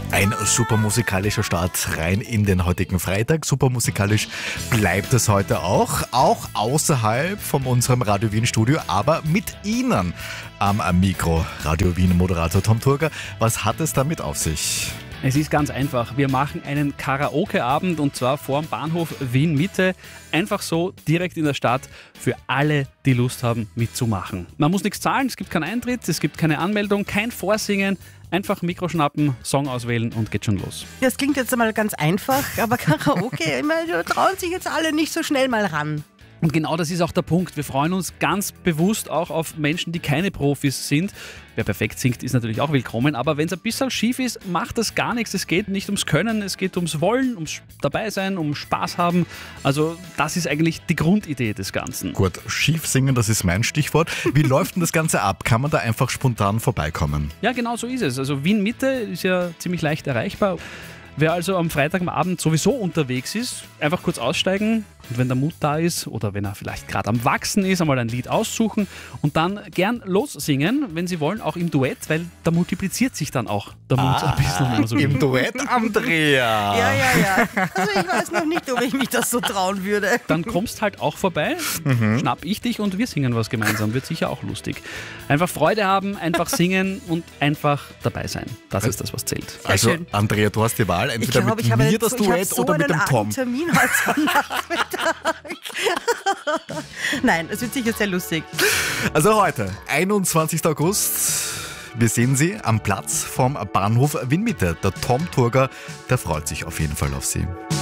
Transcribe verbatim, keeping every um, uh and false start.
Ein super musikalischer Start rein in den heutigen Freitag. Super musikalisch bleibt es heute auch, auch außerhalb von unserem Radio Wien Studio, aber mit Ihnen am Mikro. Radio Wien Moderator Tom Turger. Was hat es damit auf sich? Es ist ganz einfach. Wir machen einen Karaoke-Abend und zwar vor dem Bahnhof Wien Mitte. Einfach so direkt in der Stadt für alle, die Lust haben mitzumachen. Man muss nichts zahlen, es gibt keinen Eintritt, es gibt keine Anmeldung, kein Vorsingen. Einfach Mikro schnappen, Song auswählen und geht schon los. Das klingt jetzt einmal ganz einfach, aber Karaoke, immer, da trauen sich jetzt alle nicht so schnell mal ran. Und genau das ist auch der Punkt. Wir freuen uns ganz bewusst auch auf Menschen, die keine Profis sind. Wer perfekt singt, ist natürlich auch willkommen, aber wenn es ein bisschen schief ist, macht das gar nichts. Es geht nicht ums Können, es geht ums Wollen, ums Dabeisein, um Spaß haben. Also das ist eigentlich die Grundidee des Ganzen. Gut, schief singen, das ist mein Stichwort. Wie läuft denn das Ganze ab? Kann man da einfach spontan vorbeikommen? Ja, genau so ist es. Also Wien Mitte ist ja ziemlich leicht erreichbar. Wer also am Freitagabend sowieso unterwegs ist, einfach kurz aussteigen und wenn der Mut da ist oder wenn er vielleicht gerade am Wachsen ist, einmal ein Lied aussuchen und dann gern lossingen, wenn Sie wollen, auch im Duett, weil da multipliziert sich dann auch der Mut ah, ein bisschen. Wenn man so will. Im Duett, Andrea! Ja, ja, ja. Also ich weiß noch nicht, ob ich mich das so trauen würde. Dann kommst halt auch vorbei, mhm. schnapp ich dich und wir singen was gemeinsam. Wird sicher auch lustig. Einfach Freude haben, einfach singen und einfach dabei sein. Das ist das, was zählt. Also Andrea, du hast die Wahl, entweder glaub, mit mir das so, Duett so oder mit dem Tom. Termin heute am Nachmittag. Nein, es wird sicher sehr lustig. Also heute, einundzwanzigster August, wir sehen Sie am Platz vom Bahnhof Wien Mitte. Der Tom Turger, der freut sich auf jeden Fall auf Sie.